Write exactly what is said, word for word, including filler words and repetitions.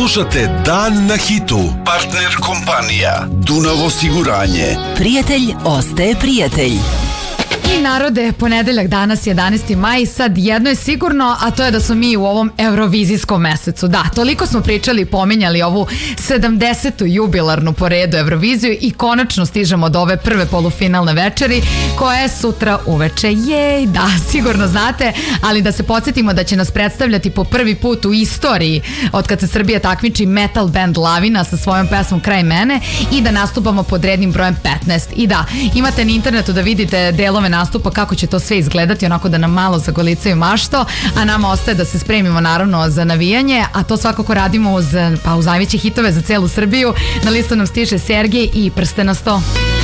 Slušate Dan na hitu. Partner kompanija Dunav osiguranje. Prijatelj ostaje prijatelj. I narode, ponedeljak, danas jedanaesti maj, sad jedno je sigurno, a to je da smo mi u ovom eurovizijskom mesecu. Da, toliko smo pričali i pominjali ovu sedamdesetu jubilarnu po redu Euroviziju i konačno stižemo do ove prve polufinalne večeri koja je sutra uveče. Jej, da, sigurno znate, ali da se podsjetimo da će nas predstavljati po prvi put u istoriji od kad se Srbija takmiči metal band Lavina sa svojom pesmom Kraj mene i da nastupamo pod rednim brojem petnaest. I da, imate na internetu da vidite delove nastupa kako će to sve izgledati, onako da nam malo zagolicaju mašto, a nama ostaje da se spremimo naravno za navijanje, a to svakako radimo uz, pa uz najveće hitove za celu Srbiju. Na listu nam stiže Sergej i Prste na sto.